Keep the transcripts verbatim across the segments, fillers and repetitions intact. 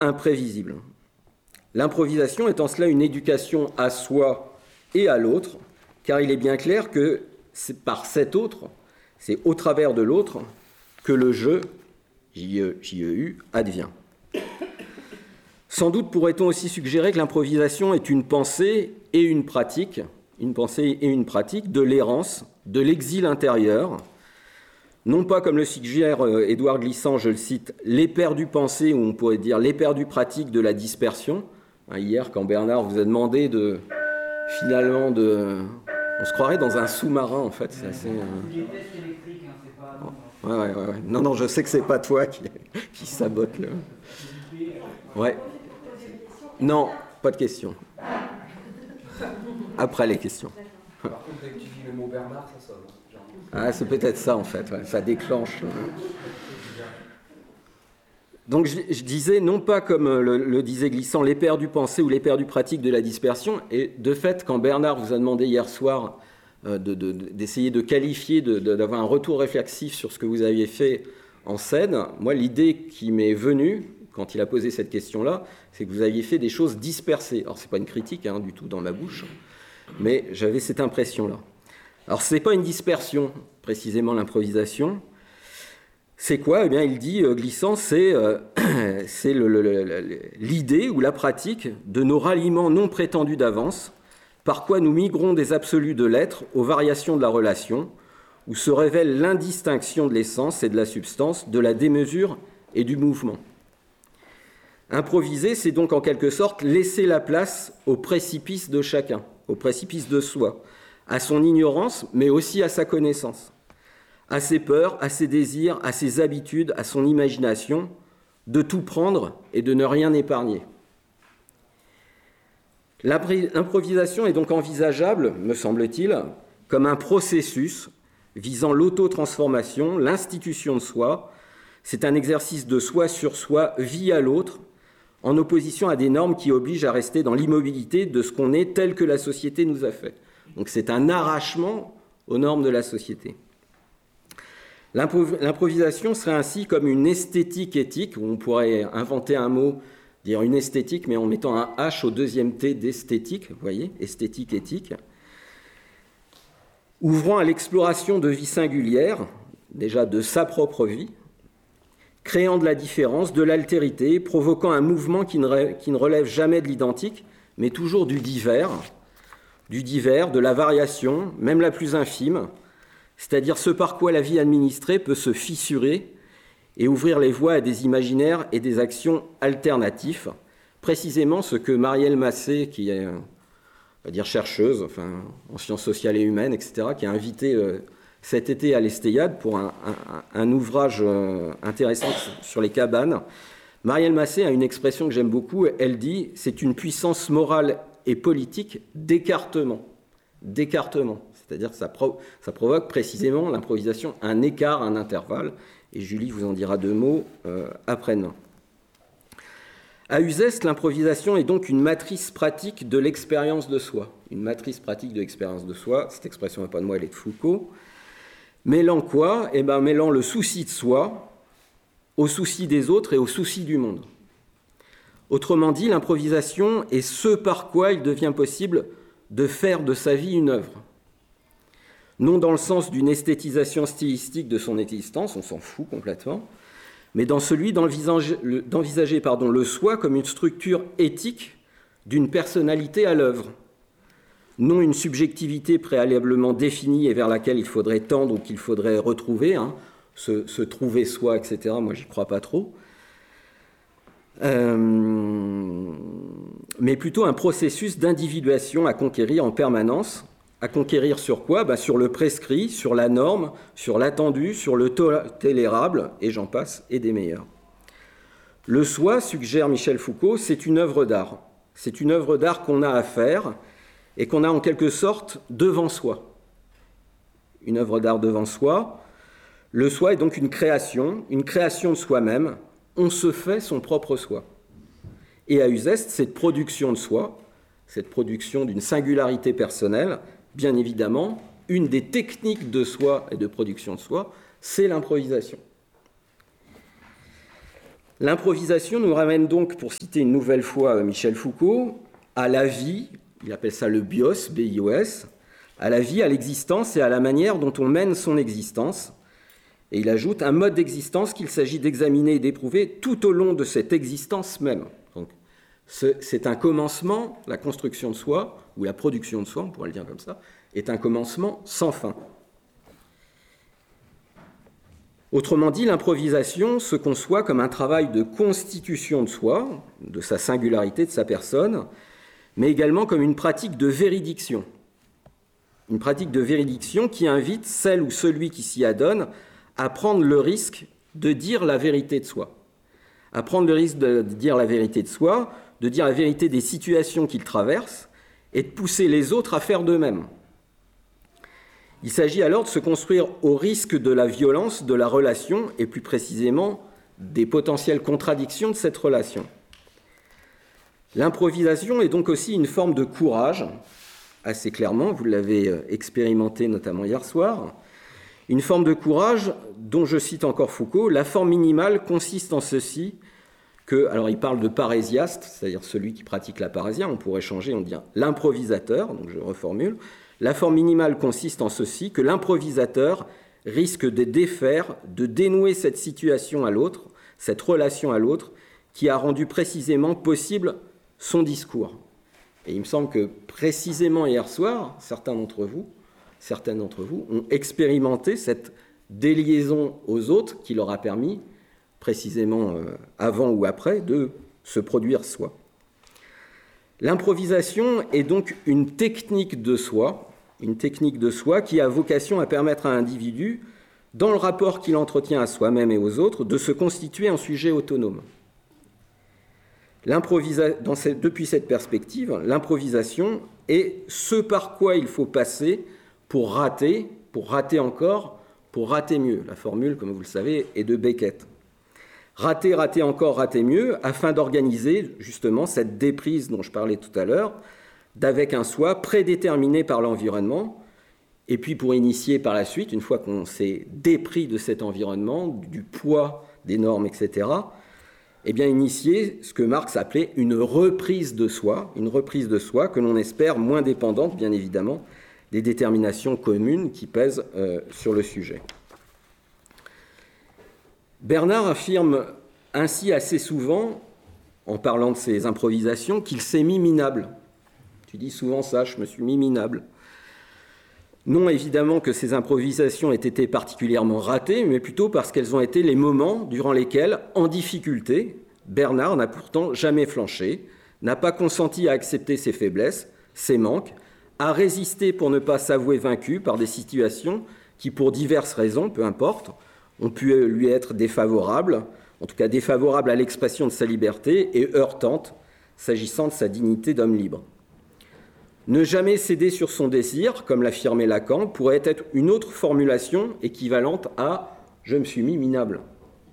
imprévisible. L'improvisation est en cela une éducation à soi et à l'autre, car il est bien clair que c'est par cet autre, c'est au travers de l'autre, que le jeu, J E U, advient. Sans doute pourrait-on aussi suggérer que l'improvisation est une pensée et une pratique, une pensée et une pratique de l'errance, de l'exil intérieur, non pas comme le suggère euh, Édouard Glissant, je le cite, les perdus pensées, ou on pourrait dire les perdus pratiques de la dispersion. Hein, hier, quand Bernard vous a demandé de, finalement, de, on se croirait dans un sous-marin, en fait, c'est assez... Euh... Ouais, ouais, ouais, ouais. Non, non, je sais que c'est pas toi qui, qui sabote le... Ouais. Non, pas de questions. Après les questions. Par contre, dès que tu dis le mot Bernard, ça sonne. Ah, c'est peut-être ça, en fait. Ouais, ça déclenche. Donc, je, je disais, non pas comme le, le disait Glissant, les perdus pensées ou les perdus pratiques de la dispersion. Et de fait, quand Bernard vous a demandé hier soir euh, de, de, d'essayer de qualifier, de, de, d'avoir un retour réflexif sur ce que vous aviez fait en scène, moi, l'idée qui m'est venue, quand il a posé cette question-là, c'est que vous aviez fait des choses dispersées. Alors, ce n'est pas une critique hein, du tout dans ma bouche, mais j'avais cette impression-là. Alors, ce n'est pas une dispersion, précisément, l'improvisation. C'est quoi ? Eh bien, il dit, euh, Glissant, c'est, euh, c'est le, le, le, l'idée ou la pratique de nos ralliements non prétendus d'avance, par quoi nous migrons des absolus de l'être aux variations de la relation, où se révèle l'indistinction de l'essence et de la substance, de la démesure et du mouvement. Improviser, c'est donc en quelque sorte laisser la place au précipice de chacun, au précipice de soi, à son ignorance, mais aussi à sa connaissance, à ses peurs, à ses désirs, à ses habitudes, à son imagination, de tout prendre et de ne rien épargner. L'improvisation est donc envisageable, me semble-t-il, comme un processus visant l'auto-transformation, l'institution de soi. C'est un exercice de soi sur soi, vie à l'autre, en opposition à des normes qui obligent à rester dans l'immobilité de ce qu'on est tel que la société nous a fait. Donc c'est un arrachement aux normes de la société. L'improvisation serait ainsi comme une esthétique éthique, où on pourrait inventer un mot, dire une esthétique, mais en mettant un H au deuxième T d'esthétique, vous voyez, esthétique éthique, ouvrant à l'exploration de vie singulière, déjà de sa propre vie, créant de la différence, de l'altérité, provoquant un mouvement qui ne, ré, qui ne relève jamais de l'identique, mais toujours du divers, du divers, de la variation, même la plus infime, c'est-à-dire ce par quoi la vie administrée peut se fissurer et ouvrir les voies à des imaginaires et des actions alternatifs, précisément ce que Marielle Massé, qui est, on va dire, chercheuse, enfin, en sciences sociales et humaines, et cetera, qui a invité euh, cet été à l'Estéade pour un, un, un ouvrage euh, intéressant sur les cabanes. Marielle Massé a une expression que j'aime beaucoup, elle dit « c'est une puissance morale et politique d'écartement ». D'écartement, c'est-à-dire que ça, pro- ça provoque précisément l'improvisation, un écart, un intervalle, et Julie vous en dira deux mots euh, après-demain. À Uzès, l'improvisation est donc une matrice pratique de l'expérience de soi. Une matrice pratique de l'expérience de soi, cette expression n'est pas de moi, elle est de Foucault. Mêlant quoi ? Eh bien, mêlant le souci de soi au souci des autres et au souci du monde. Autrement dit, l'improvisation est ce par quoi il devient possible de faire de sa vie une œuvre. Non dans le sens d'une esthétisation stylistique de son existence, on s'en fout complètement, mais dans celui d'envisager pardon, le soi comme une structure éthique d'une personnalité à l'œuvre. Non une subjectivité préalablement définie et vers laquelle il faudrait tendre ou qu'il faudrait retrouver, hein, se, se trouver soi, et cetera. Moi, j'y crois pas trop. Euh, mais plutôt un processus d'individuation à conquérir en permanence. À conquérir sur quoi ? Ben sur le prescrit, sur la norme, sur l'attendu, sur le tolérable, et j'en passe, et des meilleurs. Le soi, suggère Michel Foucault, c'est une œuvre d'art. C'est une œuvre d'art qu'on a à faire et qu'on a en quelque sorte devant soi. Une œuvre d'art devant soi. Le soi est donc une création, une création de soi-même. On se fait son propre soi. Et à Uzès, cette production de soi, cette production d'une singularité personnelle, bien évidemment, une des techniques de soi et de production de soi, c'est l'improvisation. L'improvisation nous ramène donc, pour citer une nouvelle fois Michel Foucault, à la vie, il appelle ça le bios, B I O S, à la vie, à l'existence et à la manière dont on mène son existence. Et il ajoute un mode d'existence qu'il s'agit d'examiner et d'éprouver tout au long de cette existence même. Donc, c'est un commencement, la construction de soi, ou la production de soi, on pourrait le dire comme ça, est un commencement sans fin. Autrement dit, l'improvisation se conçoit comme un travail de constitution de soi, de sa singularité, de sa personne, mais également comme une pratique de véridiction. Une pratique de véridiction qui invite celle ou celui qui s'y adonne à prendre le risque de dire la vérité de soi. À prendre le risque de dire la vérité de soi, de dire la vérité des situations qu'il traverse et de pousser les autres à faire de même. Il s'agit alors de se construire au risque de la violence de la relation et plus précisément des potentielles contradictions de cette relation. L'improvisation est donc aussi une forme de courage, assez clairement, vous l'avez expérimenté notamment hier soir, une forme de courage dont je cite encore Foucault, la forme minimale consiste en ceci que, alors il parle de parésiaste, c'est-à-dire celui qui pratique la parésia, on pourrait changer, on dit l'improvisateur, donc je reformule, la forme minimale consiste en ceci que l'improvisateur risque de défaire, de dénouer cette situation à l'autre, cette relation à l'autre, qui a rendu précisément possible son discours. Et il me semble que précisément hier soir, certains d'entre vous, certaines d'entre vous ont expérimenté cette déliaison aux autres qui leur a permis, précisément avant ou après, de se produire soi. L'improvisation est donc une technique de soi, une technique de soi qui a vocation à permettre à un individu, dans le rapport qu'il entretient à soi-même et aux autres, de se constituer en sujet autonome. Dans cette, depuis cette perspective, l'improvisation est ce par quoi il faut passer pour rater, pour rater encore, pour rater mieux. La formule, comme vous le savez, est de Beckett. Rater, rater encore, rater mieux, afin d'organiser justement cette déprise dont je parlais tout à l'heure, d'avec un soi prédéterminé par l'environnement, et puis pour initier par la suite, une fois qu'on s'est dépris de cet environnement, du poids des normes, et cetera, eh bien initier ce que Marx appelait une reprise de soi, une reprise de soi que l'on espère moins dépendante, bien évidemment, des déterminations communes qui pèsent euh, sur le sujet. Bernard affirme ainsi assez souvent, en parlant de ses improvisations, qu'il s'est mis minable. Tu dis souvent ça, je me suis mis minable. Non évidemment que ces improvisations aient été particulièrement ratées, mais plutôt parce qu'elles ont été les moments durant lesquels, en difficulté, Bernard n'a pourtant jamais flanché, n'a pas consenti à accepter ses faiblesses, ses manques, a résisté pour ne pas s'avouer vaincu par des situations qui, pour diverses raisons, peu importe, ont pu lui être défavorables, en tout cas défavorables à l'expression de sa liberté et heurtantes, s'agissant de sa dignité d'homme libre. Ne jamais céder sur son désir, comme l'affirmait Lacan, pourrait être une autre formulation équivalente à « je me suis mis minable ».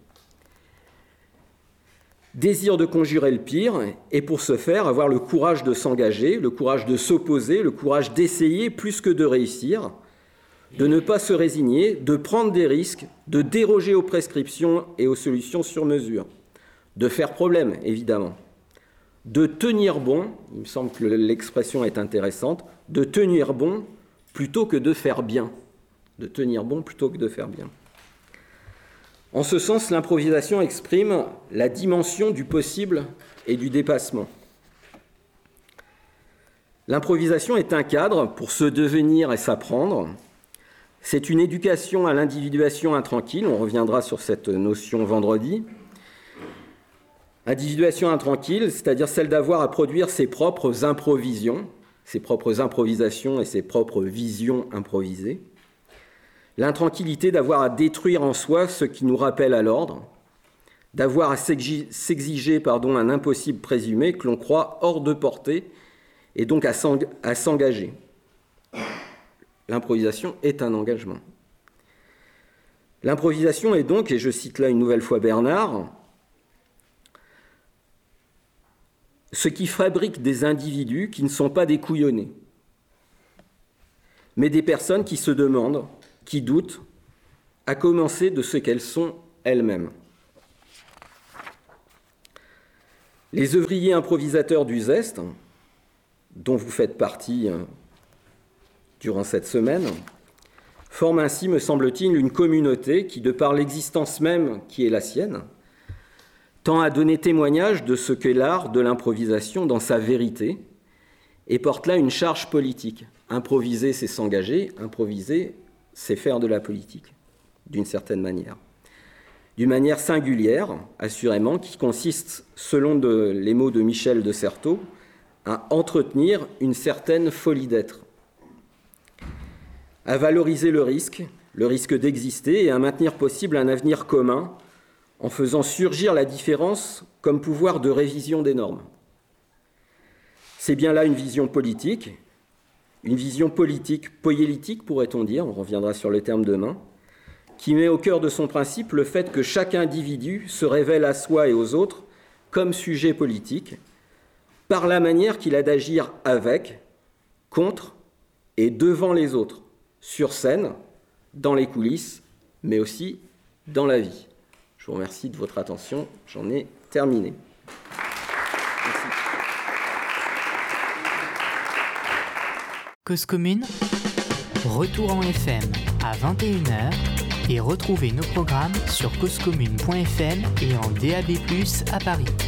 Désir de conjurer le pire, et pour ce faire, avoir le courage de s'engager, le courage de s'opposer, le courage d'essayer plus que de réussir, de ne pas se résigner, de prendre des risques, de déroger aux prescriptions et aux solutions sur mesure, de faire problème, évidemment, de tenir bon, il me semble que l'expression est intéressante, de tenir bon plutôt que de faire bien, de tenir bon plutôt que de faire bien. En ce sens, l'improvisation exprime la dimension du possible et du dépassement. L'improvisation est un cadre pour se devenir et s'apprendre. C'est une éducation à l'individuation intranquille, on reviendra sur cette notion vendredi. Individuation intranquille, c'est-à-dire celle d'avoir à produire ses propres improvisions, ses propres improvisations et ses propres visions improvisées. L'intranquillité d'avoir à détruire en soi ce qui nous rappelle à l'ordre, d'avoir à s'exiger pardon, un impossible présumé que l'on croit hors de portée et donc à s'engager. L'improvisation est un engagement. L'improvisation est donc, et je cite là une nouvelle fois Bernard, ce qui fabrique des individus qui ne sont pas des couillonnés, mais des personnes qui se demandent, qui doutent, à commencer de ce qu'elles sont elles-mêmes. Les œuvriers improvisateurs du Zest, dont vous faites partie durant cette semaine, forment ainsi, me semble-t-il, une communauté qui, de par l'existence même qui est la sienne, tend à donner témoignage de ce qu'est l'art de l'improvisation dans sa vérité et porte là une charge politique. Improviser, c'est s'engager, improviser, c'est faire de la politique, d'une certaine manière. D'une manière singulière, assurément, qui consiste, selon de, les mots de Michel de Certeau, à entretenir une certaine folie d'être, à valoriser le risque, le risque d'exister et à maintenir possible un avenir commun en faisant surgir la différence comme pouvoir de révision des normes. C'est bien là une vision politique, une vision politique, poélitique pourrait-on dire, on reviendra sur le terme demain, qui met au cœur de son principe le fait que chaque individu se révèle à soi et aux autres comme sujet politique, par la manière qu'il a d'agir avec, contre et devant les autres, sur scène, dans les coulisses, mais aussi dans la vie. Je vous remercie de votre attention, j'en ai terminé. Merci. Cause commune, retour en F M à vingt et une heures et retrouvez nos programmes sur cause commune point f m et en D A B plus, à Paris.